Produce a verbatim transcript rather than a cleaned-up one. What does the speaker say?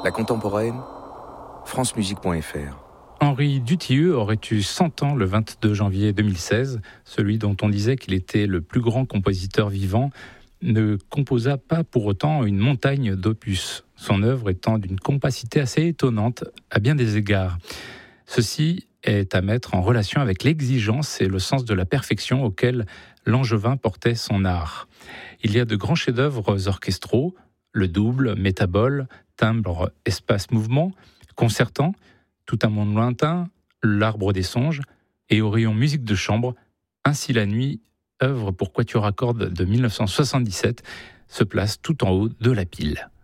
La contemporaine, francemusique point f r. Henri Dutilleux aurait eu cent ans le vingt-deux janvier deux mille seize. Celui dont on disait qu'il était le plus grand compositeur vivant ne composa pas pour autant une montagne d'opus, son œuvre étant d'une compacité assez étonnante à bien des égards. Ceci est à mettre en relation avec l'exigence et le sens de la perfection auquel Langevin portait son art. Il y a de grands chefs-d'œuvre orchestraux, le double, métabole, timbre, espace, mouvement, concertant, Tout un monde lointain, L'arbre des songes et au rayon musique de chambre, Ainsi la nuit, œuvre pour quatuor à cordes de dix-neuf cent soixante-dix-sept, se place tout en haut de la pile.